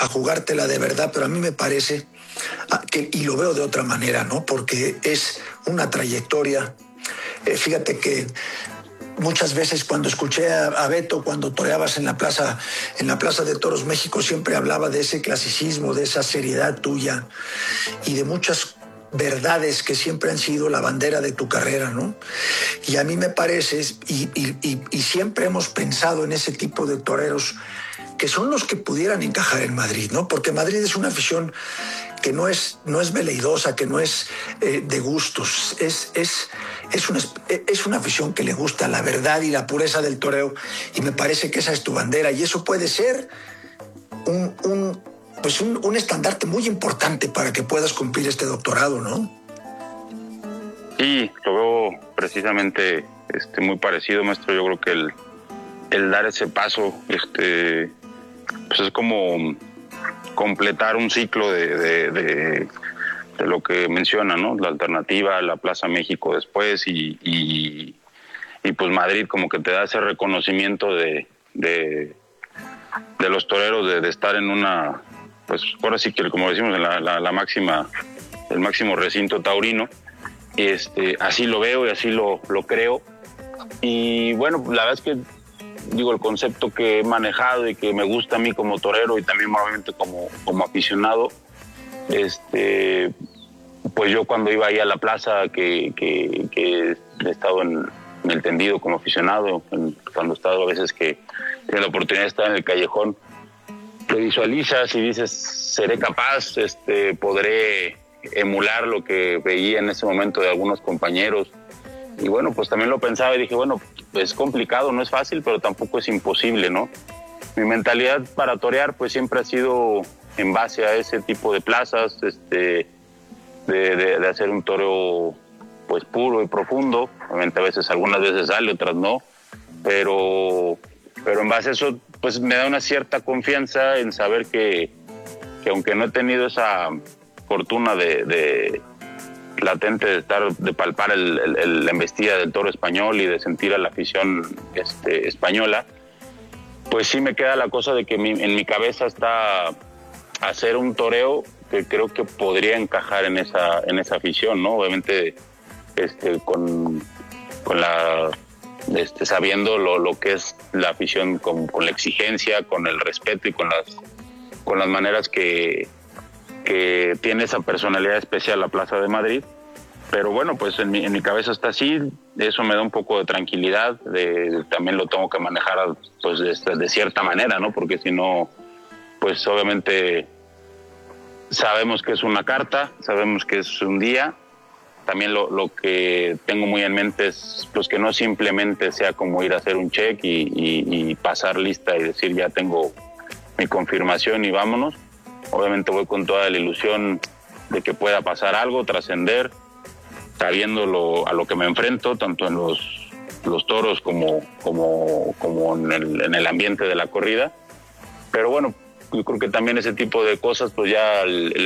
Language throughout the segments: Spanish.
a jugártela de verdad, pero a mí me parece y lo veo de otra manera, ¿no? Porque es una trayectoria. Fíjate que muchas veces cuando escuché a Beto, cuando toreabas en la Plaza de Toros México, siempre hablaba de ese clasicismo, de esa seriedad tuya y de muchas verdades que siempre han sido la bandera de tu carrera, ¿no? Y a mí me parece, y siempre hemos pensado en ese tipo de toreros que son los que pudieran encajar en Madrid, ¿no? Porque Madrid es una afición que no es veleidosa, que no es de gustos, es una afición que le gusta la verdad y la pureza del toreo, y me parece que esa es tu bandera, y eso puede ser un estandarte muy importante para que puedas cumplir este doctorado, ¿no? Sí, lo veo precisamente muy parecido, maestro. Yo creo que el dar ese paso pues es como completar un ciclo de lo que menciona, ¿no? La alternativa, la Plaza México después y pues Madrid como que te da ese reconocimiento de los toreros de estar en una, pues ahora sí que como decimos, en la máxima, el máximo recinto taurino. Y así lo veo y así lo creo. Y bueno, la verdad es que digo, el concepto que he manejado y que me gusta a mí como torero y también obviamente como aficionado, pues yo cuando iba ahí a la plaza, que he estado en el tendido como aficionado, cuando he estado a veces que tengo la oportunidad de estar en el callejón, te visualizas y dices, seré capaz, podré emular lo que veía en ese momento de algunos compañeros. Y bueno, pues también lo pensaba y dije, bueno, es complicado, no es fácil, pero tampoco es imposible, ¿no? Mi mentalidad para torear pues siempre ha sido en base a ese tipo de plazas, de hacer un toreo pues puro y profundo. Obviamente a veces, algunas veces sale, otras no, pero en base a eso pues me da una cierta confianza en saber que aunque no he tenido esa fortuna de latente de palpar la embestida del toro español y de sentir a la afición española, pues sí me queda la cosa de que en mi cabeza está hacer un toreo que creo que podría encajar en esa afición, ¿no? Obviamente con la sabiendo lo que es la afición con la exigencia, con el respeto y con las maneras que tiene esa personalidad especial la Plaza de Madrid. Pero bueno, pues en mi cabeza está así, eso me da un poco de tranquilidad, también lo tengo que manejar pues de cierta manera, ¿no? Porque si no, pues obviamente sabemos que es una carta, sabemos que es un día. También lo que tengo muy en mente es pues que no simplemente sea como ir a hacer un check y pasar lista y decir ya tengo mi confirmación y vámonos. Obviamente voy con toda la ilusión de que pueda pasar algo, trascender, sabiendo a lo que me enfrento, tanto en los toros como en el ambiente de la corrida. Pero bueno, yo creo que también ese tipo de cosas, pues ya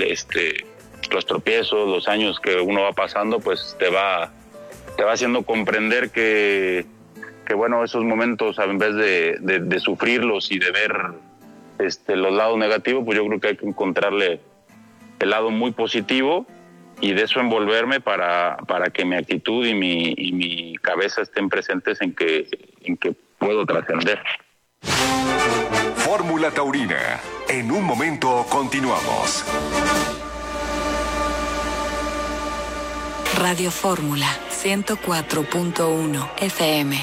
los tropiezos, los años que uno va pasando, pues te va haciendo comprender que bueno, esos momentos, en vez de sufrirlos y de ver los lados negativos, pues yo creo que hay que encontrarle el lado muy positivo y de eso envolverme para que mi actitud y mi cabeza estén presentes en que puedo trascender. Fórmula Taurina. En un momento continuamos. Radio Fórmula 104.1 FM.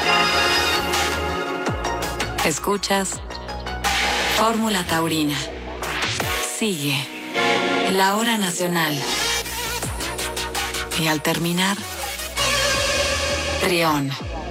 Escuchas Fórmula Taurina. Sigue la hora nacional. Y al terminar, Trión.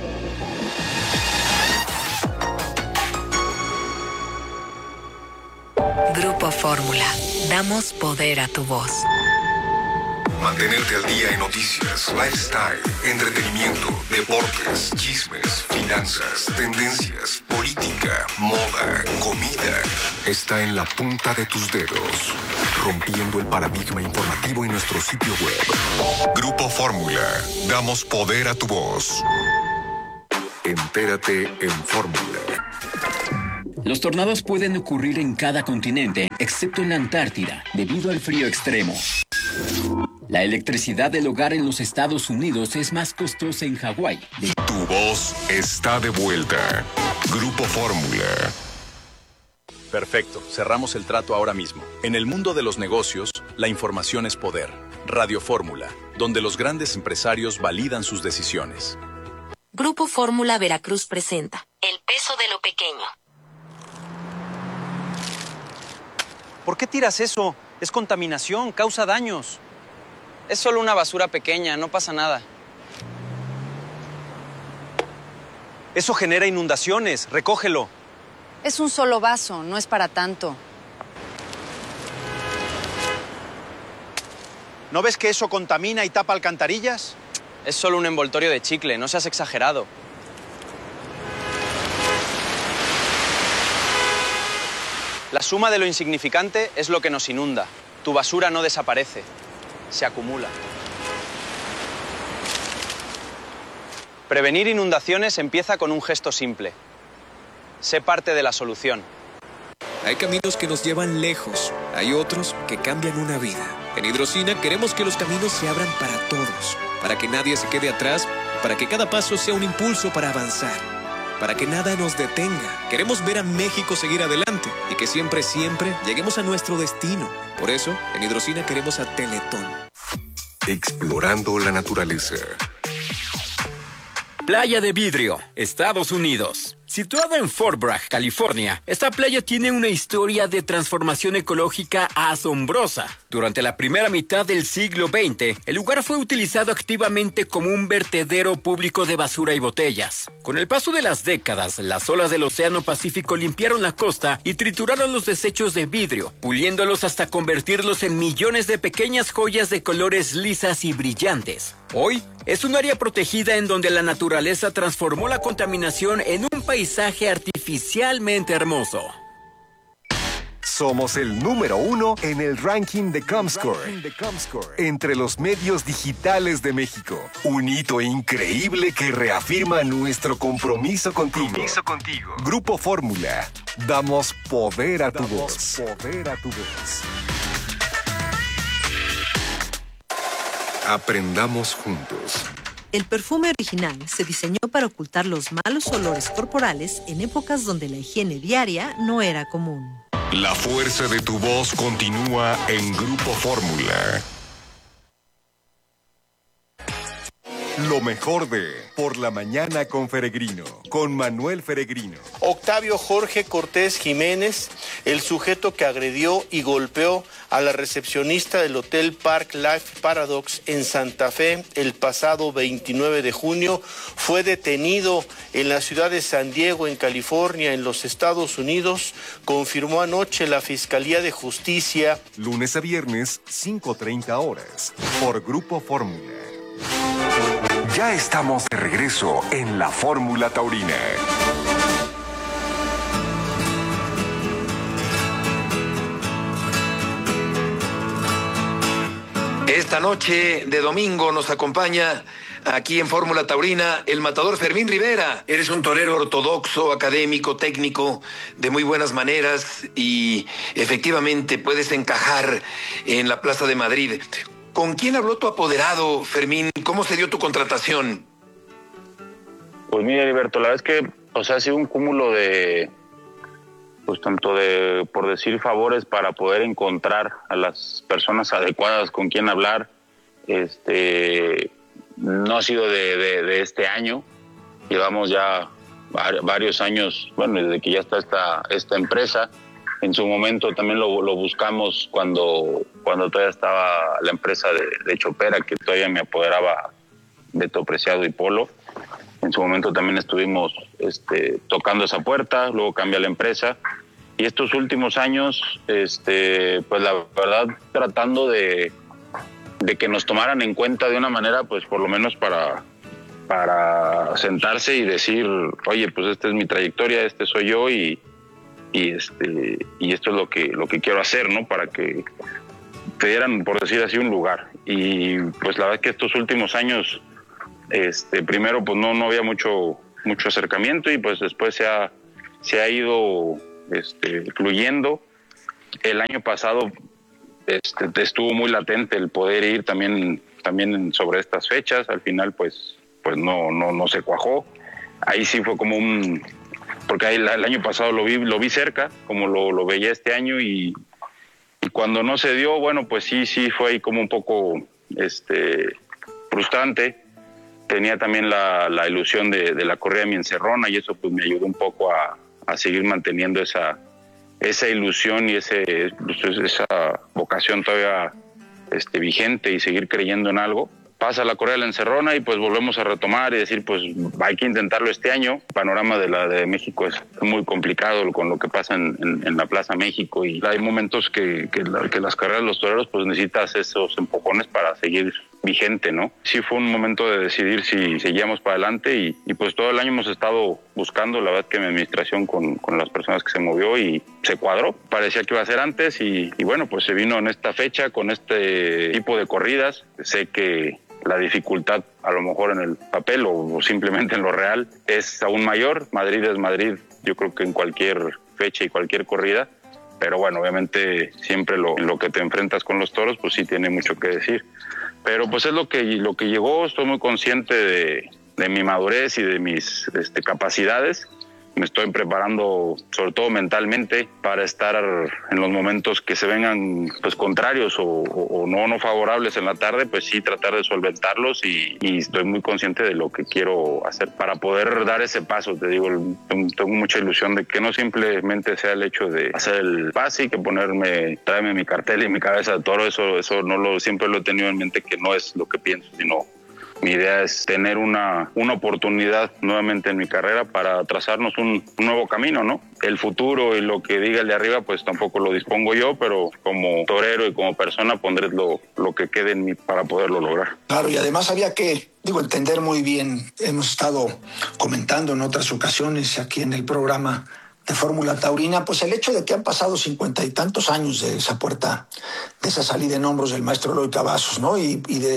Grupo Fórmula. Damos poder a tu voz. Mantenerte al día en noticias, lifestyle, entretenimiento, deportes, chismes, finanzas, tendencias, política, moda, comida. Está en la punta de tus dedos, rompiendo el paradigma informativo en nuestro sitio web. Grupo Fórmula. Damos poder a tu voz. Entérate en Fórmula. Los tornados pueden ocurrir en cada continente, excepto en la Antártida, debido al frío extremo. La electricidad del hogar en los Estados Unidos es más costosa en Hawái. Tu voz está de vuelta. Grupo Fórmula. Perfecto, cerramos el trato ahora mismo. En el mundo de los negocios, la información es poder. Radio Fórmula, donde los grandes empresarios validan sus decisiones. Grupo Fórmula Veracruz presenta El peso de lo pequeño. ¿Por qué tiras eso? Es contaminación, causa daños. Es solo una basura pequeña, no pasa nada. Eso genera inundaciones, recógelo. Es un solo vaso, no es para tanto. ¿No ves que eso contamina y tapa alcantarillas? Es solo un envoltorio de chicle, no seas exagerado. La suma de lo insignificante es lo que nos inunda. Tu basura no desaparece, se acumula. Prevenir inundaciones empieza con un gesto simple. Sé parte de la solución. Hay caminos que nos llevan lejos, hay otros que cambian una vida. En Hidrocina queremos que los caminos se abran para todos, para que nadie se quede atrás, para que cada paso sea un impulso para avanzar, para que nada nos detenga. Queremos ver a México seguir adelante y que siempre, siempre lleguemos a nuestro destino. Por eso, en Hidrocina queremos a Teletón. Explorando la naturaleza. Playa de Vidrio, Estados Unidos. Situada en Fort Bragg, California, esta playa tiene una historia de transformación ecológica asombrosa. Durante la primera mitad del siglo XX, el lugar fue utilizado activamente como un vertedero público de basura y botellas. Con el paso de las décadas, las olas del Océano Pacífico limpiaron la costa y trituraron los desechos de vidrio, puliéndolos hasta convertirlos en millones de pequeñas joyas de colores lisas y brillantes. Hoy, es un área protegida en donde la naturaleza transformó la contaminación en un paisaje artificialmente hermoso. Somos el número 1 en el ranking de Comscore, entre los medios digitales de México. Un hito increíble que reafirma nuestro compromiso contigo. Grupo Fórmula. Damos poder a tu voz. Aprendamos juntos. El perfume original se diseñó para ocultar los malos olores corporales en épocas donde la higiene diaria no era común. La fuerza de tu voz continúa en Grupo Fórmula. Lo mejor de Por la Mañana con Feregrino, con Manuel Feregrino. Octavio Jorge Cortés Jiménez, el sujeto que agredió y golpeó a la recepcionista del Hotel Park Life Paradox en Santa Fe el pasado 29 de junio, fue detenido en la ciudad de San Diego, en California, en los Estados Unidos, confirmó anoche la Fiscalía de Justicia. Lunes a viernes, 5:30 horas, por Grupo Fórmula. Ya estamos de regreso en la Fórmula Taurina. Esta noche de domingo nos acompaña aquí en Fórmula Taurina el matador Fermín Rivera. Eres un torero ortodoxo, académico, técnico, de muy buenas maneras y efectivamente puedes encajar en la Plaza de Madrid. ¿Con quién habló tu apoderado, Fermín? ¿Cómo se dio tu contratación? Pues mira, Heriberto, la verdad es que, ha sido un cúmulo de, tanto de, por decir, favores para poder encontrar a las personas adecuadas con quien hablar. No ha sido de este año. Llevamos ya varios años, desde que ya está esta empresa. En su momento también lo buscamos cuando todavía estaba la empresa de Chopera, que todavía me apoderaba Beto Preciado y Polo. En su momento también estuvimos tocando esa puerta, luego cambia la empresa. Y estos últimos años, pues la verdad, tratando de que nos tomaran en cuenta de una manera, pues por lo menos para sentarse y decir, oye, pues esta es mi trayectoria, este soy yo y esto es lo que quiero hacer, ¿no? Para que te dieran, por decir así, un lugar. Y pues la verdad es que estos últimos años, primero pues no había mucho acercamiento y pues después se ha ido fluyendo. El año pasado estuvo muy latente el poder ir también sobre estas fechas. Al final pues no se cuajó. Ahí sí fue como porque ahí el año pasado lo vi cerca, como lo veía este año, y cuando no se dio, bueno, pues sí fue ahí como un poco frustrante. Tenía también la ilusión de la corrida de mi encerrona, y eso pues me ayudó un poco a seguir manteniendo esa ilusión y esa vocación todavía vigente, y seguir creyendo en algo. Pasa la corrida de la encerrona y pues volvemos a retomar y decir, pues hay que intentarlo este año. El panorama de la de México es muy complicado con lo que pasa en la Plaza México, y hay momentos que las carreras de los toreros pues necesitas esos empujones para seguir vigente, ¿no? Sí fue un momento de decidir si seguíamos para adelante, y pues todo el año hemos estado buscando. La verdad que mi administración con las personas que se movió y se cuadró. Parecía que iba a ser antes, y bueno, pues se vino en esta fecha con este tipo de corridas. Sé que la dificultad, a lo mejor en el papel o simplemente en lo real, es aún mayor. Madrid es Madrid, yo creo que en cualquier fecha y cualquier corrida, pero bueno, obviamente siempre en lo que te enfrentas con los toros, pues sí tiene mucho que decir. Pero pues es lo que llegó. Estoy muy consciente de mi madurez y de mis capacidades. Me estoy preparando, sobre todo mentalmente, para estar en los momentos que se vengan pues contrarios o no favorables en la tarde, pues sí tratar de solventarlos, y estoy muy consciente de lo que quiero hacer para poder dar ese paso. Te digo, tengo mucha ilusión de que no simplemente sea el hecho de hacer el pase y que traerme mi cartel y mi cabeza de toro. Eso siempre lo he tenido en mente, que no es lo que pienso, sino mi idea es tener una oportunidad nuevamente en mi carrera para trazarnos un nuevo camino, ¿no? El futuro y lo que diga el de arriba, pues tampoco lo dispongo yo, pero como torero y como persona pondré lo que quede en mí para poderlo lograr. Claro, y además había que, entender muy bien. Hemos estado comentando en otras ocasiones aquí en el programa de Fórmula Taurina, pues el hecho de que han pasado 50 y tantos años de esa puerta, de esa salida en hombros del maestro Eloy Cavazos, ¿no? Y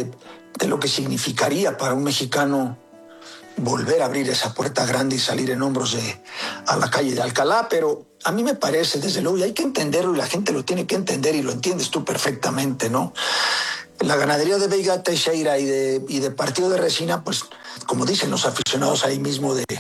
de lo que significaría para un mexicano volver a abrir esa puerta grande y salir en hombros a la calle de Alcalá. Pero a mí me parece, desde luego, y hay que entenderlo, y la gente lo tiene que entender, y lo entiendes tú perfectamente, ¿no? La ganadería de Veiga Teixeira y de Partido de Resina, pues, como dicen los aficionados ahí mismo de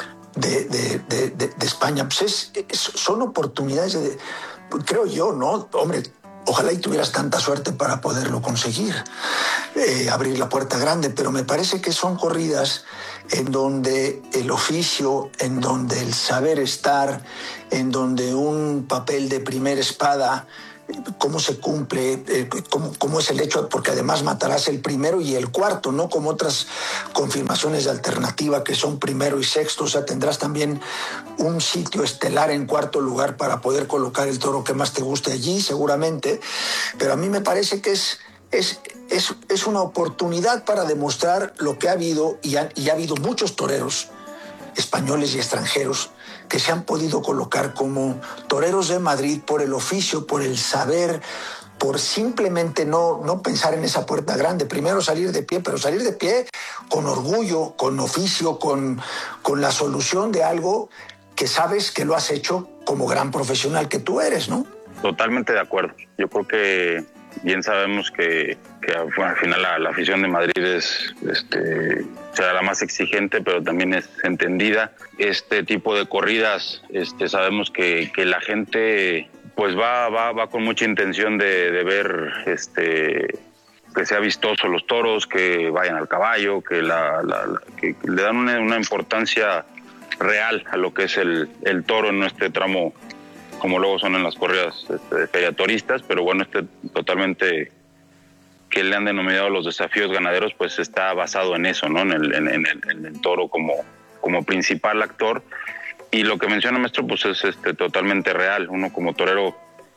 España, pues son oportunidades creo yo, ¿no? Hombre, ojalá y tuvieras tanta suerte para poderlo conseguir, abrir la puerta grande, pero me parece que son corridas en donde el oficio, en donde el saber estar, en donde un papel de primera espada, cómo se cumple, cómo es el hecho, porque además matarás el primero y el cuarto, no como otras confirmaciones de alternativa que son primero y sexto. O sea, tendrás también un sitio estelar en cuarto lugar para poder colocar el toro que más te guste allí, seguramente. Pero a mí me parece que es una oportunidad para demostrar lo que ha habido, y ha habido muchos toreros españoles y extranjeros que se han podido colocar como toreros de Madrid por el oficio, por el saber, por simplemente no pensar en esa puerta grande. Primero salir de pie, pero salir de pie con orgullo, con oficio, con la solución de algo que sabes que lo has hecho como gran profesional que tú eres, ¿no? Totalmente de acuerdo. Yo creo que bien sabemos que al final la afición de Madrid es será la más exigente, pero también es entendida. Este tipo de corridas, sabemos que la gente pues va con mucha intención de ver que sea vistoso los toros, que vayan al caballo, que le dan una importancia real a lo que es el toro en este tramo, como luego son en las corridas feriatoristas. Pero bueno, totalmente, que le han denominado los desafíos ganaderos, pues está basado en eso, ¿no? En el toro como principal actor. Y lo que menciona maestro, pues es totalmente real. Uno como torero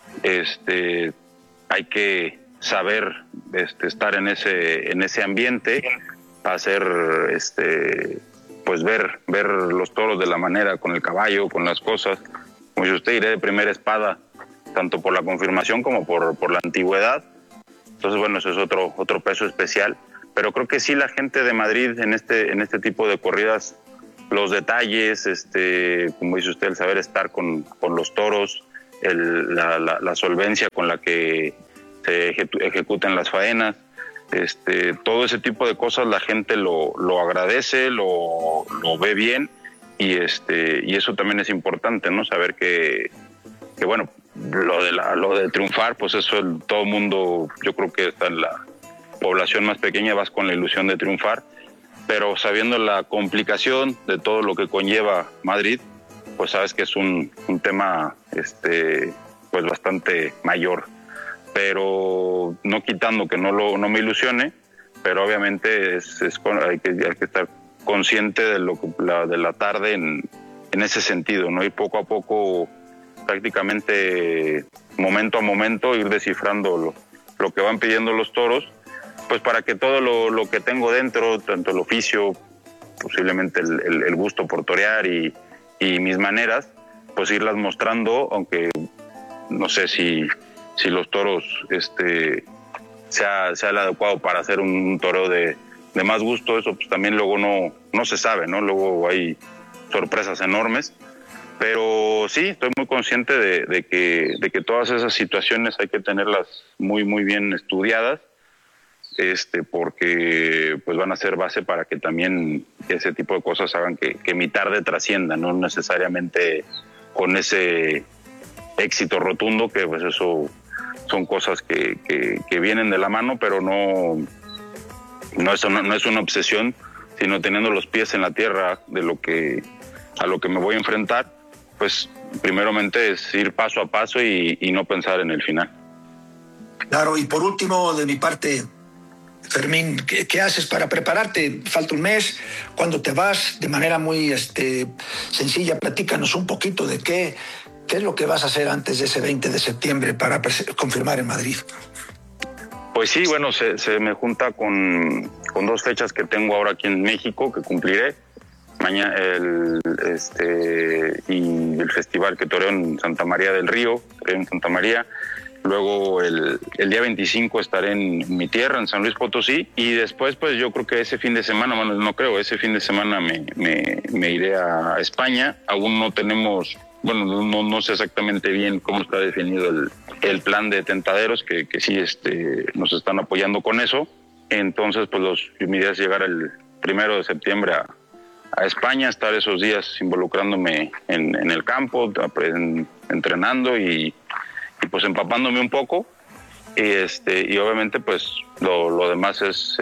hay que saber estar en ese ambiente, hacer pues ver los toros de la manera, con el caballo, con las cosas. Como si usted iré de primera espada, tanto por la confirmación como por la antigüedad. Entonces, bueno, eso es otro peso especial. Pero creo que sí, la gente de Madrid en este tipo de corridas los detalles, como dice usted, el saber estar con los toros, la solvencia con la que se ejecutan las faenas, todo ese tipo de cosas la gente lo agradece, lo ve bien, y eso también es importante, ¿no? Saber que bueno, lo de triunfar, pues eso todo el mundo, yo creo que está en la población más pequeña, vas con la ilusión de triunfar, pero sabiendo la complicación de todo lo que conlleva Madrid, pues sabes que es un tema pues bastante mayor, pero no quitando que no me ilusione, pero obviamente hay que estar consciente de la tarde en ese sentido, ¿no? Y poco a poco, prácticamente momento a momento, ir descifrando lo que van pidiendo los toros, pues para que todo lo que tengo dentro, tanto el oficio, posiblemente el gusto por torear y mis maneras, pues irlas mostrando, aunque no sé si los toros sea el adecuado para hacer un toreo de más gusto. Eso pues también luego no se sabe, ¿no? Luego hay sorpresas enormes, pero sí, estoy muy consciente de que todas esas situaciones hay que tenerlas muy, muy bien estudiadas, porque pues van a ser base para que también ese tipo de cosas hagan que mi tarde trascienda, no necesariamente con ese éxito rotundo, que pues eso son cosas que vienen de la mano, pero no es una obsesión, sino teniendo los pies en la tierra a lo que me voy a enfrentar, pues primeramente es ir paso a paso y no pensar en el final. Claro, y por último, de mi parte, Fermín, ¿qué haces para prepararte? Falta un mes. ¿Cuándo te vas? De manera muy sencilla, platícanos un poquito de qué es lo que vas a hacer antes de ese 20 de septiembre para confirmar en Madrid. Pues sí, bueno, se me junta con 2 fechas que tengo ahora aquí en México, que cumpliré. Mañana y el festival que toreo en Santa María del Río, en Santa María. Luego el día 25 estaré en mi tierra, en San Luis Potosí, y después pues yo creo que ese fin de semana, bueno, no creo, ese fin de semana me iré a España. Aún no tenemos, bueno, no sé exactamente bien cómo está definido el plan de Tentaderos, que sí nos están apoyando con eso. Entonces pues mi idea es llegar el 1 de septiembre a España, estar esos días involucrándome en el campo, entrenando y pues empapándome un poco, y obviamente pues lo demás es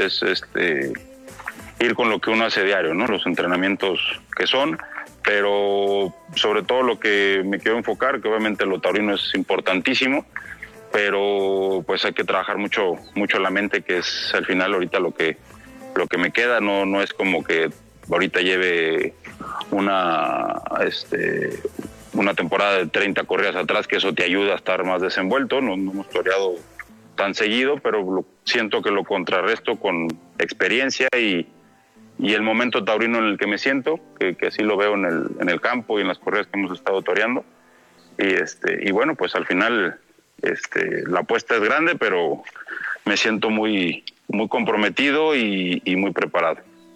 ir con lo que uno hace diario, ¿no? Los entrenamientos que son, pero sobre todo lo que me quiero enfocar, que obviamente lo taurino es importantísimo, pero pues hay que trabajar mucho la mente, que es al final ahorita lo que me queda. No es como que ahorita lleve una temporada de 30 corridas atrás, que eso te ayuda a estar más desenvuelto. No hemos toreado tan seguido, pero siento que lo contrarresto con experiencia y el momento taurino en el que me siento, que así lo veo en el campo y en las corridas que hemos estado toreando. Y bueno, pues al final la apuesta es grande, pero me siento muy, muy comprometido y muy preparado.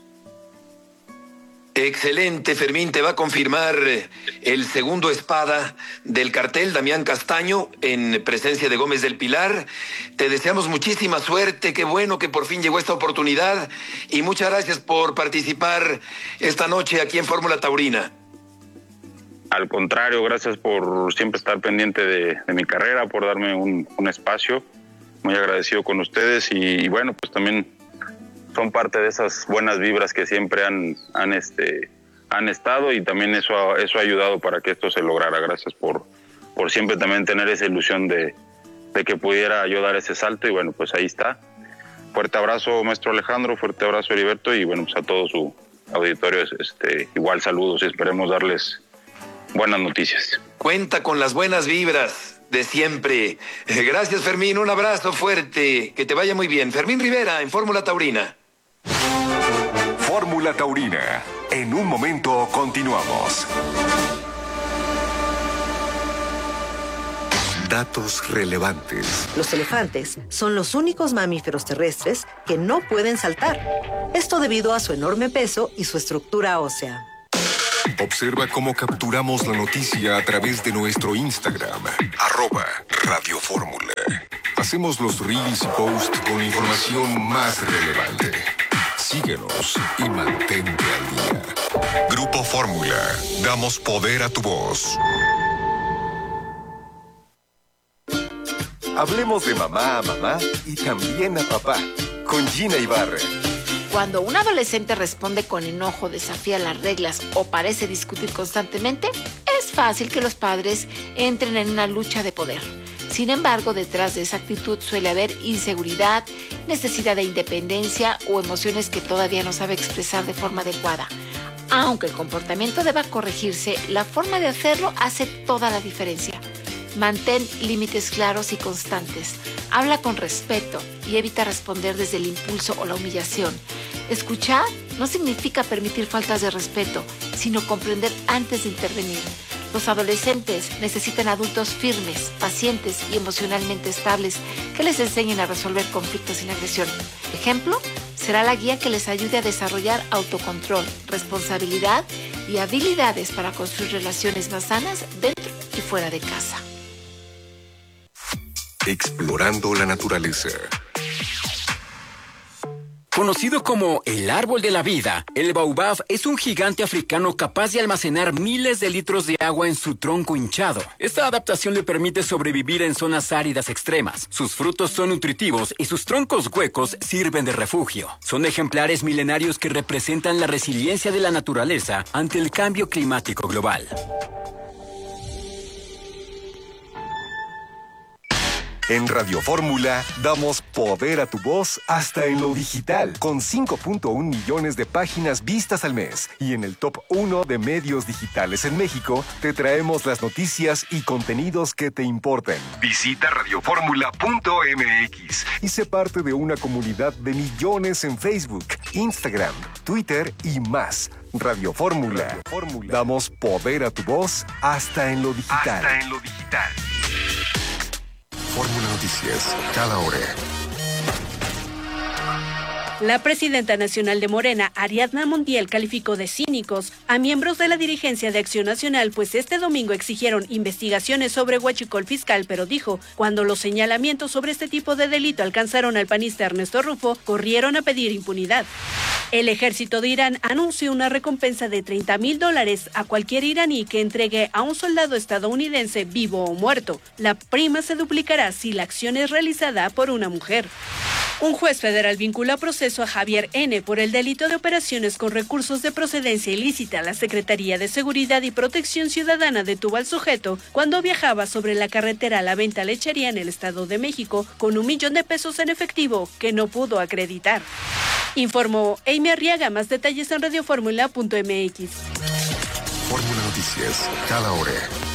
Excelente, Fermín. Te va a confirmar el segundo espada del cartel, Damián Castaño, en presencia de Gómez del Pilar. Te deseamos muchísima suerte. Qué bueno que por fin llegó esta oportunidad. Y muchas gracias por participar esta noche aquí en Fórmula Taurina. Al contrario, gracias por siempre estar pendiente de mi carrera, por darme un espacio. Muy agradecido con ustedes y bueno, pues también son parte de esas buenas vibras que siempre han estado, y también eso ha ayudado para que esto se lograra. Gracias por siempre también tener esa ilusión de que pudiera yo dar ese salto, y bueno, pues ahí está. Fuerte abrazo, maestro Alejandro, fuerte abrazo, Heriberto, y bueno, pues a todo su auditorio igual saludos y esperemos darles buenas noticias. Cuenta con las buenas vibras de siempre. Gracias, Fermín, un abrazo fuerte, que te vaya muy bien. Fermín Rivera en Fórmula Taurina. Fórmula Taurina. En un momento continuamos. Datos relevantes. Los elefantes son los únicos mamíferos terrestres que no pueden saltar. Esto debido a su enorme peso y su estructura ósea. Observa cómo capturamos la noticia a través de nuestro Instagram, @radiofórmula. Hacemos los reels y posts con la información más relevante. Síguenos y mantente al día. Grupo Fórmula, damos poder a tu voz. Hablemos de mamá a mamá y también a papá, con Gina Ibarra. Cuando un adolescente responde con enojo, desafía las reglas o parece discutir constantemente, es fácil que los padres entren en una lucha de poder. Sin embargo, detrás de esa actitud suele haber inseguridad, necesidad de independencia o emociones que todavía no sabe expresar de forma adecuada. Aunque el comportamiento deba corregirse, la forma de hacerlo hace toda la diferencia. Mantén límites claros y constantes. Habla con respeto y evita responder desde el impulso o la humillación. Escuchar no significa permitir faltas de respeto, sino comprender antes de intervenir. Los adolescentes necesitan adultos firmes, pacientes y emocionalmente estables que les enseñen a resolver conflictos sin agresión. Ejemplo, será la guía que les ayude a desarrollar autocontrol, responsabilidad y habilidades para construir relaciones más sanas dentro y fuera de casa. Explorando la naturaleza. Conocido como el árbol de la vida, el baobab es un gigante africano capaz de almacenar miles de litros de agua en su tronco hinchado. Esta adaptación le permite sobrevivir en zonas áridas extremas. Sus frutos son nutritivos y sus troncos huecos sirven de refugio. Son ejemplares milenarios que representan la resiliencia de la naturaleza ante el cambio climático global. En Radio Fórmula damos poder a tu voz hasta en lo digital, con 5.1 millones de páginas vistas al mes. Y en el top 1 de medios digitales en México, te traemos las noticias y contenidos que te importan. Visita radioformula.mx y sé parte de una comunidad de millones en Facebook, Instagram, Twitter y más. Radio Fórmula. Damos poder a tu voz hasta en lo digital. Fórmula Noticias, cada hora. La presidenta nacional de Morena, Ariadna Montiel, calificó de cínicos a miembros de la dirigencia de Acción Nacional, pues este domingo exigieron investigaciones sobre huachicol fiscal, pero dijo, cuando los señalamientos sobre este tipo de delito alcanzaron al panista Ernesto Rufo, corrieron a pedir impunidad. El ejército de Irán anunció una recompensa de $30,000 a cualquier iraní que entregue a un soldado estadounidense vivo o muerto. La prima se duplicará si la acción es realizada por una mujer. Un juez federal vincula a proceso a Javier N. por el delito de operaciones con recursos de procedencia ilícita. La Secretaría de Seguridad y Protección Ciudadana detuvo al sujeto cuando viajaba sobre la carretera La Venta Lechería en el Estado de México con $1 millón en efectivo que no pudo acreditar. Informó Amy Arriaga. Más detalles en radioformula.mx. Fórmula Noticias, cada hora.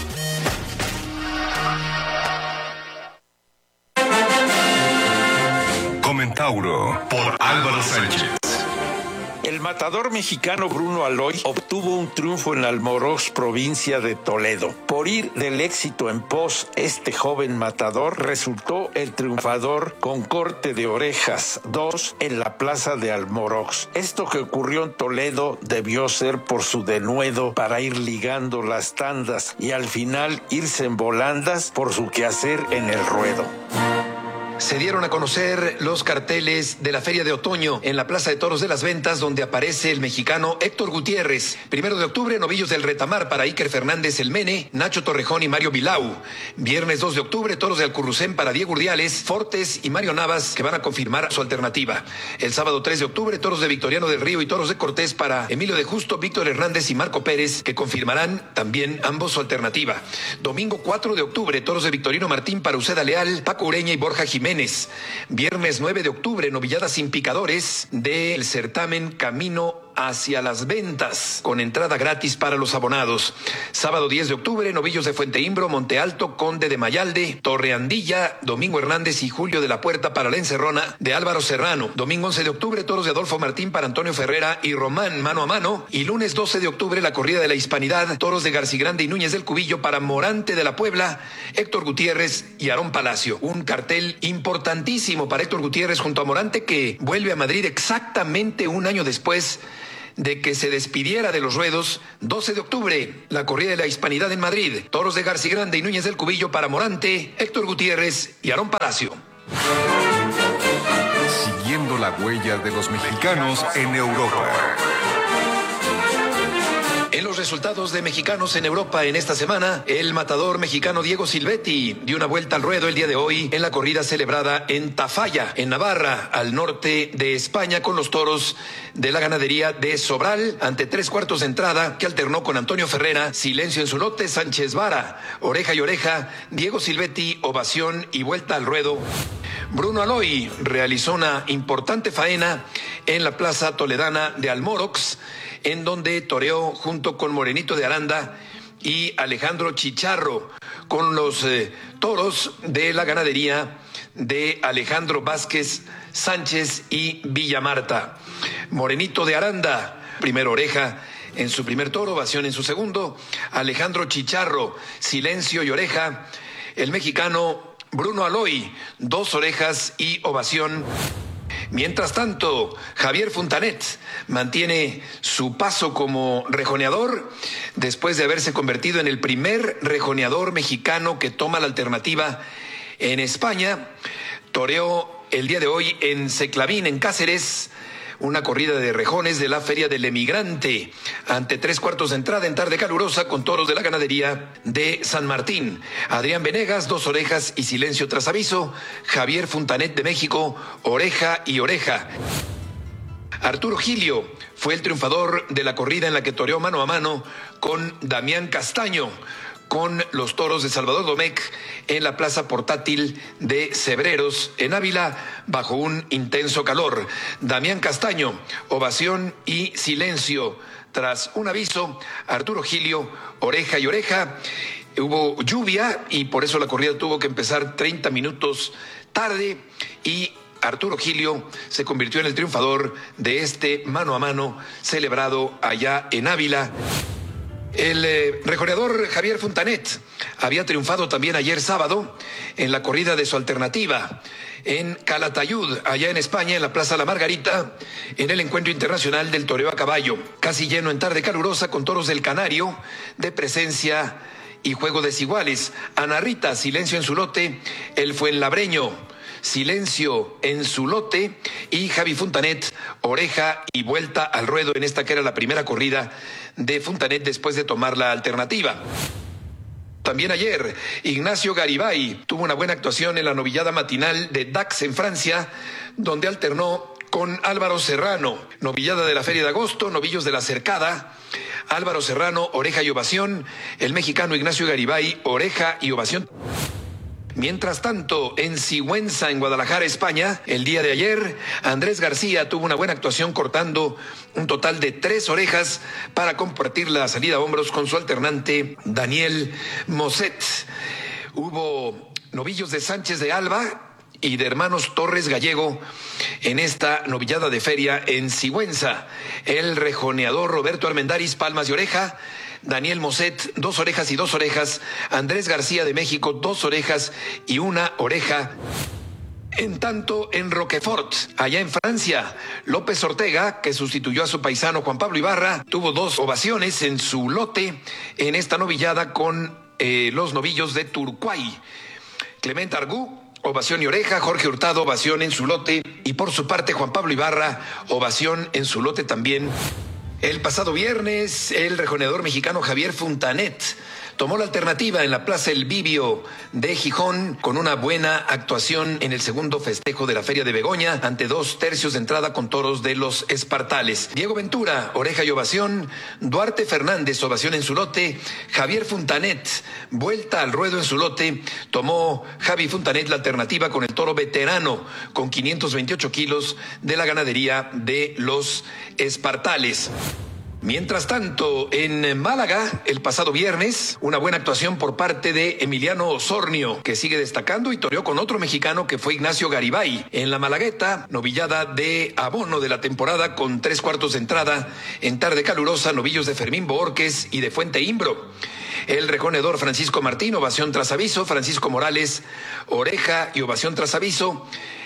Comentauro por Álvaro Sánchez. El matador mexicano Bruno Aloy obtuvo un triunfo en Almorox, provincia de Toledo. Por ir del éxito en pos, este joven matador resultó el triunfador con corte de orejas 2 en la plaza de Almorox. Esto que ocurrió en Toledo debió ser por su denuedo para ir ligando las tandas y al final irse en volandas por su quehacer en el ruedo. Se dieron a conocer los carteles de la Feria de Otoño en la Plaza de Toros de las Ventas, donde aparece el mexicano Héctor Gutiérrez. 1 de octubre, Novillos del Retamar para Iker Fernández El Mene, Nacho Torrejón y Mario Vilau. Viernes 2 de octubre, Toros de Alcurrucén para Diego Urdiales, Fortes y Mario Navas, que van a confirmar su alternativa. El sábado 3 de octubre, Toros de Victoriano del Río y Toros de Cortés para Emilio de Justo, Víctor Hernández y Marco Pérez, que confirmarán también ambos su alternativa. Domingo 4 de octubre, Toros de Victorino Martín para Uceda Leal, Paco Ureña y Borja Jiménez. Viernes 9 de octubre, novilladas sin picadores del certamen Camino hacia las Ventas, con entrada gratis para los abonados. Sábado 10 de octubre, novillos de Fuente Imbro, Monte Alto, Conde de Mayalde, Torre Andilla, Domingo Hernández y Julio de la Puerta para la Encerrona de Álvaro Serrano. Domingo 11 de octubre, toros de Adolfo Martín para Antonio Ferrera y Román mano a mano. Y lunes 12 de octubre, la corrida de la Hispanidad, toros de Garcigrande y Núñez del Cubillo para Morante de la Puebla, Héctor Gutiérrez y Aarón Palacio. Un cartel importantísimo para Héctor Gutiérrez junto a Morante, que vuelve a Madrid exactamente un año después de que se despidiera de los ruedos. 12 de octubre, la corrida de la Hispanidad en Madrid. Toros de Garcigrande y Núñez del Cubillo para Morante, Héctor Gutiérrez y Aarón Palacio. Siguiendo la huella de los mexicanos en Europa. En los resultados de mexicanos en Europa en esta semana, el matador mexicano Diego Silvetti dio una vuelta al ruedo el día de hoy en la corrida celebrada en Tafalla, en Navarra, al norte de España, con los toros de la ganadería de Sobral, ante 3/4 de entrada, que alternó con Antonio Ferrera, Silencio en su lote, Sánchez Vara, Oreja y Oreja, Diego Silvetti, ovación y vuelta al ruedo. Bruno Aloy realizó una importante faena en la plaza toledana de Almorox, en donde toreó junto con Morenito de Aranda y Alejandro Chicharro, con los toros de la ganadería de Alejandro Vázquez Sánchez y Villamarta. Morenito de Aranda, primera oreja en su primer toro, ovación en su segundo. Alejandro Chicharro, Silencio y Oreja. El mexicano Bruno Aloy, 2 orejas y ovación. Mientras tanto, Javier Fontanet mantiene su paso como rejoneador después de haberse convertido en el primer rejoneador mexicano que toma la alternativa en España. Toreó el día de hoy en Seclavín, en Cáceres, una corrida de rejones de la Feria del Emigrante, ante 3/4 de entrada en tarde calurosa, con toros de la ganadería de San Martín. Adrián Venegas, 2 orejas y Silencio tras aviso. Javier Fontanet de México, Oreja y Oreja. Arturo Gilio fue el triunfador de la corrida en la que toreó mano a mano con Damián Castaño, con los toros de Salvador Domecq en la plaza portátil de Cebreros, en Ávila, bajo un intenso calor. Damián Castaño, ovación y Silencio. Tras un aviso, Arturo Gilio, Oreja y Oreja. Hubo lluvia y por eso la corrida tuvo que empezar 30 minutos tarde, y Arturo Gilio se convirtió en el triunfador de este mano a mano celebrado allá en Ávila. El rejoneador Javier Fontanet había triunfado también ayer sábado en la corrida de su alternativa en Calatayud, allá en España, en la Plaza La Margarita, en el Encuentro Internacional del Toreo a Caballo. Casi lleno en tarde calurosa, con toros del Canario, de presencia y juego desiguales. Ana Rita, Silencio en su lote. El Fuenlabreño, Silencio en su lote. Y Javi Fontanet, Oreja y vuelta al ruedo en esta que era la primera corrida de Fontanet después de tomar la alternativa. También ayer, Ignacio Garibay tuvo una buena actuación en la novillada matinal de Dax en Francia, donde alternó con Álvaro Serrano. Novillada de la Feria de Agosto, novillos de la Cercada. Álvaro Serrano, Oreja y ovación. El mexicano Ignacio Garibay, Oreja y ovación. Mientras tanto, en Sigüenza, en Guadalajara, España, el día de ayer, Andrés García tuvo una buena actuación cortando un total de 3 orejas para compartir la salida a hombros con su alternante Daniel Moset. Hubo novillos de Sánchez de Alba y de Hermanos Torres Gallego en esta novillada de feria en Sigüenza. El rejoneador Roberto Armendáriz, palmas y oreja. Daniel Moset, 2 orejas y 2 orejas. Andrés García de México, 2 orejas y 1 oreja. En tanto, en Roquefort, allá en Francia, López Ortega, que sustituyó a su paisano Juan Pablo Ibarra, tuvo 2 ovaciones en su lote en esta novillada con los novillos de Turquay. Clement Argú, ovación y oreja. Jorge Hurtado, ovación en su lote. Y por su parte, Juan Pablo Ibarra, ovación en su lote también. El pasado viernes, el rejoneador mexicano Javier Fontanet tomó la alternativa en la Plaza El Vivio de Gijón con una buena actuación en el segundo festejo de la Feria de Begoña ante 2 tercios de entrada con toros de los Espartales. Diego Ventura, oreja y ovación. Duarte Fernández, ovación en su lote. Javier Fontanet, vuelta al ruedo en su lote. Tomó Javi Fontanet la alternativa con el toro veterano con 528 kilos de la ganadería de los Espartales. Mientras tanto, en Málaga, el pasado viernes, una buena actuación por parte de Emiliano Osornio, que sigue destacando y toreó con otro mexicano que fue Ignacio Garibay. En la Malagueta, novillada de abono de la temporada con 3/4 de entrada en tarde calurosa, novillos de Fermín Bohórquez y de Fuente Imbro. El rejoneador Francisco Martín, ovación tras aviso. Francisco Morales, oreja y ovación tras aviso.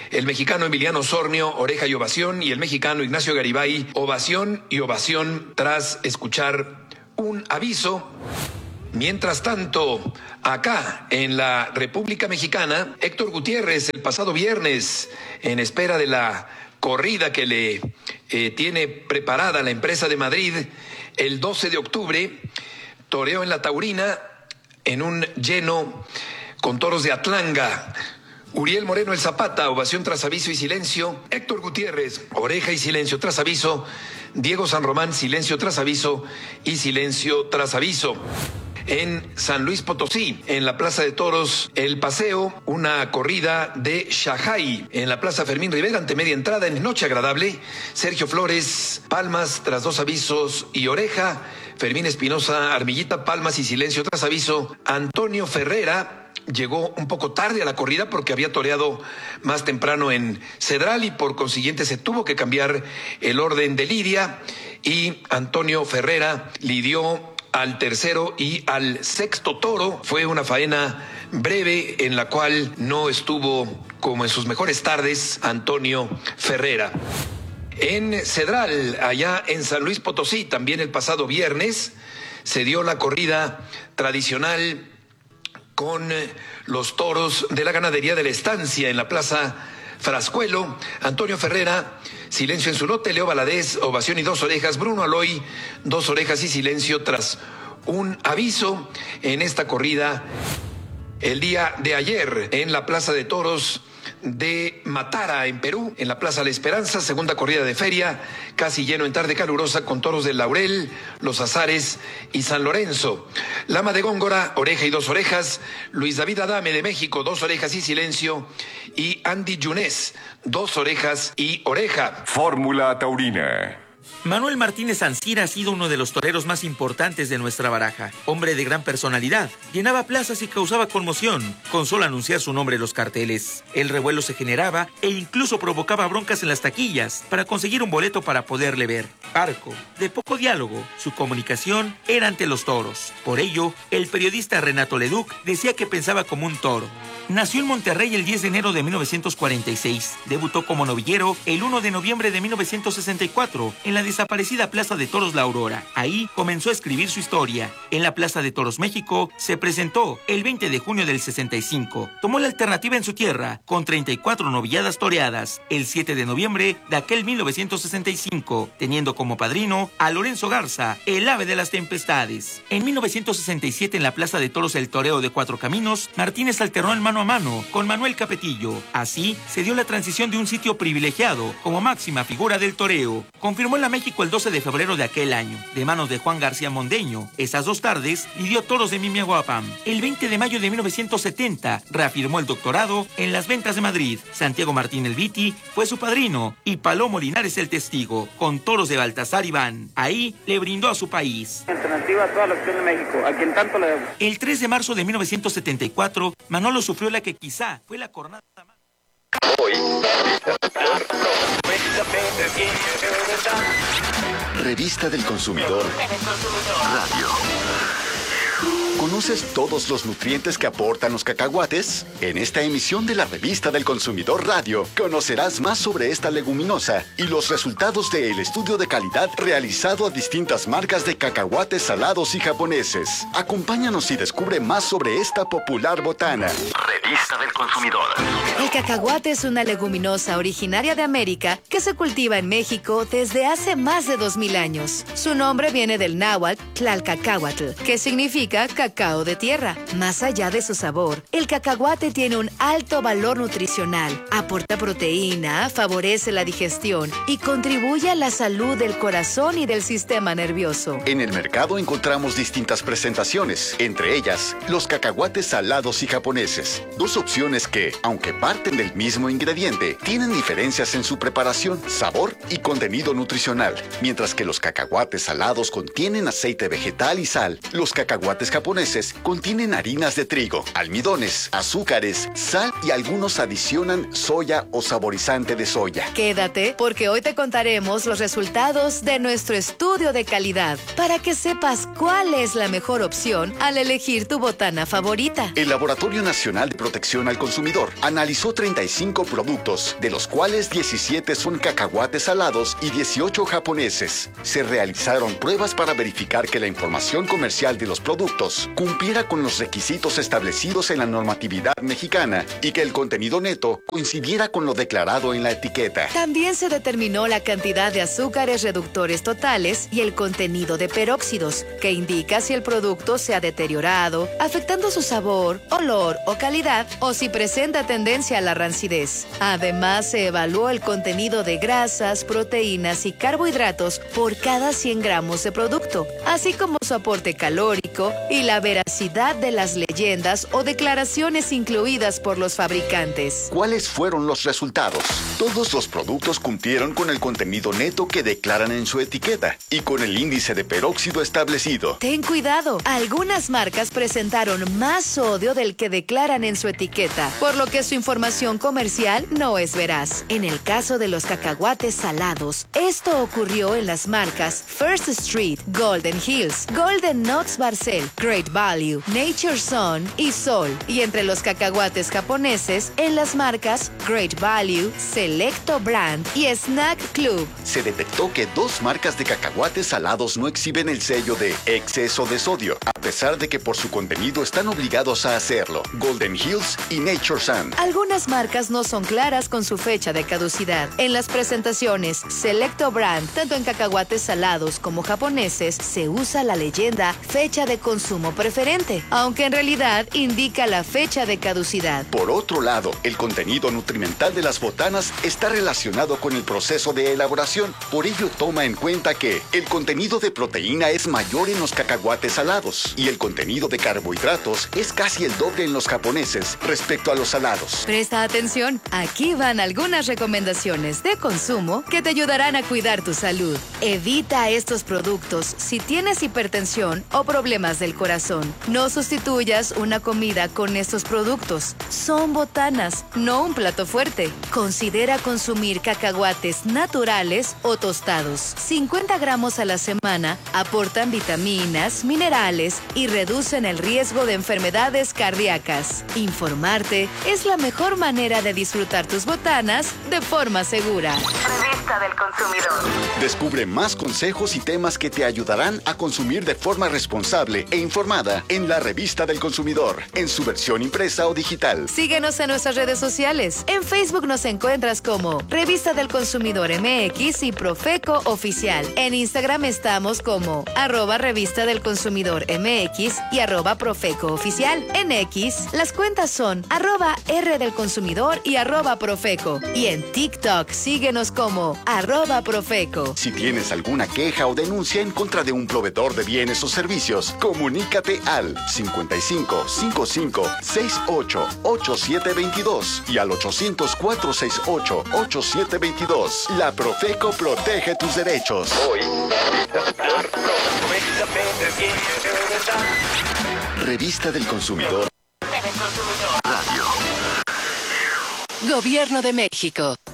El mexicano Emiliano Sornio, oreja y ovación, y el mexicano Ignacio Garibay, ovación y ovación tras escuchar un aviso. Mientras tanto, acá en la República Mexicana, Héctor Gutiérrez el pasado viernes, en espera de la corrida que le tiene preparada la empresa de Madrid el 12 de octubre, toreó en la Taurina en un lleno con toros de Atlanga. Uriel Moreno el Zapata, ovación tras aviso y silencio. Héctor Gutiérrez, oreja y silencio tras aviso. Diego San Román, silencio tras aviso y silencio tras aviso. En San Luis Potosí, en la Plaza de Toros El Paseo, una corrida de Shanghái. En la Plaza Fermín Rivera, ante media entrada, en Noche Agradable, Sergio Flores, palmas tras dos avisos y oreja. Fermín Espinosa, armillita, palmas y silencio tras aviso. Antonio Ferrera llegó un poco tarde a la corrida porque había toreado más temprano en Cedral y por consiguiente se tuvo que cambiar el orden de lidia, y Antonio Ferrera lidió al tercero y al sexto toro. Fue una faena breve en la cual no estuvo como en sus mejores tardes Antonio Ferrera. En Cedral, allá en San Luis Potosí, también el pasado viernes, se dio la corrida tradicional con los toros de la ganadería de la Estancia en la Plaza Frascuelo. Antonio Ferrera, silencio en su lote. Leo Valadez, ovación y dos orejas. Bruno Aloy, dos orejas y silencio tras un aviso. En esta corrida, el día de ayer, en la Plaza de Toros de Matara, en Perú, en la Plaza La Esperanza, segunda corrida de feria, casi lleno en tarde calurosa, con toros del Laurel, Los Azares y San Lorenzo. Lama de Góngora, oreja y dos orejas. Luis David Adame de México, dos orejas y silencio. Y Andy Yunés, dos orejas y oreja. Fórmula Taurina. Manuel Martínez Ancira ha sido uno de los toreros más importantes de nuestra baraja. Hombre de gran personalidad, llenaba plazas y causaba conmoción con solo anunciar su nombre en los carteles. El revuelo se generaba e incluso provocaba broncas en las taquillas para conseguir un boleto para poderle ver. Parco, de poco diálogo, su comunicación era ante los toros. Por ello, el periodista Renato Leduc decía que pensaba como un toro. Nació en Monterrey el 10 de enero de 1946. Debutó como novillero el 1 de noviembre de 1964 en la desaparecida Plaza de Toros La Aurora. Ahí comenzó a escribir su historia. En la Plaza de Toros México se presentó el 20 de junio del 65. Tomó la alternativa en su tierra con 34 novilladas toreadas el 7 de noviembre de aquel 1965, teniendo como padrino a Lorenzo Garza, el ave de las tempestades. En 1967 en la Plaza de Toros El Toreo de Cuatro Caminos, Martínez alternó el mano a mano con Manuel Capetillo. Así se dio la transición de un sitio privilegiado como máxima figura del toreo. Confirmó en la México el 12 de febrero de aquel año, de manos de Juan García Mondeño. Esas dos tardes lidió toros de Mimiahuapan. El 20 de mayo de 1970 reafirmó el doctorado en las ventas de Madrid. Santiago Martín el Viti fue su padrino y Palomo Linares el testigo, con toros de Baltasar Iván. Ahí le brindó a su país. Alternativa a toda la acción de México, a quien tanto le debo. El 3 de marzo de 1974, Manolo sufrió la que quizá fue la coronada más. Revista del Consumidor Radio. ¿Conoces todos los nutrientes que aportan los cacahuates? En esta emisión de la Revista del Consumidor Radio, conocerás más sobre esta leguminosa y los resultados del estudio de calidad realizado a distintas marcas de cacahuates salados y japoneses. Acompáñanos y descubre más sobre esta popular botana. Revista del Consumidor. El cacahuate es una leguminosa originaria de América que se cultiva en México desde hace más de 2000 años. Su nombre viene del náhuatl Tlalcacahuatl, que significa cacao de tierra. Más allá de su sabor, el cacahuate tiene un alto valor nutricional, aporta proteína, favorece la digestión y contribuye a la salud del corazón y del sistema nervioso. En el mercado encontramos distintas presentaciones, entre ellas los cacahuates salados y japoneses. Dos opciones que, aunque parten del mismo ingrediente, tienen diferencias en su preparación, sabor y contenido nutricional. Mientras que los cacahuates salados contienen aceite vegetal y sal, los cacahuates japoneses japoneses contienen harinas de trigo, almidones, azúcares, sal y algunos adicionan soya o saborizante de soya. Quédate porque hoy te contaremos los resultados de nuestro estudio de calidad para que sepas cuál es la mejor opción al elegir tu botana favorita. El Laboratorio Nacional de Protección al Consumidor analizó 35 productos, de los cuales 17 son cacahuates salados y 18 japoneses. Se realizaron pruebas para verificar que la información comercial de los productos cumpliera con los requisitos establecidos en la normatividad mexicana y que el contenido neto coincidiera con lo declarado en la etiqueta. También se determinó la cantidad de azúcares reductores totales y el contenido de peróxidos, que indica si el producto se ha deteriorado, afectando su sabor, olor o calidad, o si presenta tendencia a la rancidez. Además, se evaluó el contenido de grasas, proteínas y carbohidratos por cada 100 gramos de producto, así como su aporte calórico y la veracidad de las leyendas o declaraciones incluidas por los fabricantes. ¿Cuáles fueron los resultados? Todos los productos cumplieron con el contenido neto que declaran en su etiqueta y con el índice de peróxido establecido. Ten cuidado, algunas marcas presentaron más sodio del que declaran en su etiqueta, por lo que su información comercial no es veraz. En el caso de los cacahuates salados, esto ocurrió en las marcas First Street, Golden Hills, Golden Nuts Barcel, Great Value, Nature Sun y Sol, y entre los cacahuates japoneses en las marcas Great Value, Selecto Brand y Snack Club. Se detectó que 2 marcas de cacahuates salados no exhiben el sello de exceso de sodio, a pesar de que por su contenido están obligados a hacerlo: Golden Hills y Nature Sun. Algunas marcas no son claras con su fecha de caducidad. En las presentaciones Selecto Brand, tanto en cacahuates salados como japoneses, se usa la leyenda fecha de consumo preferente, aunque en realidad indica la fecha de caducidad. Por otro lado, el contenido nutrimental de las botanas está relacionado con el proceso de elaboración. Por ello, toma en cuenta que el contenido de proteína es mayor en los cacahuates salados y el contenido de carbohidratos es casi el doble en los japoneses respecto a los salados. Presta atención, aquí van algunas recomendaciones de consumo que te ayudarán a cuidar tu salud. Evita estos productos si tienes hipertensión o problemas del corazón. No sustituyas una comida con estos productos. Son botanas, no un plato fuerte. Considera consumir cacahuates naturales o tostados. 50 gramos a la semana aportan vitaminas, minerales y reducen el riesgo de enfermedades cardíacas. Informarte es la mejor manera de disfrutar tus botanas de forma segura. Revista del Consumidor. Descubre más consejos y temas que te ayudarán a consumir de forma responsable e informada en la Revista del Consumidor, en su versión impresa o digital. Síguenos en nuestras redes sociales. En Facebook nos encuentras como Revista del Consumidor MX y Profeco Oficial. En Instagram estamos como @Revista del Consumidor MX y @Profeco Oficial. En X, las cuentas son @R del Consumidor y @Profeco. Y en TikTok, síguenos como @Profeco. Si tienes alguna queja o denuncia en contra de un proveedor de bienes o servicios, comunícate al 55 55 68 8722 y al 800 468 8722. La Profeco protege tus derechos. Revista del Consumidor Radio. Gobierno de México.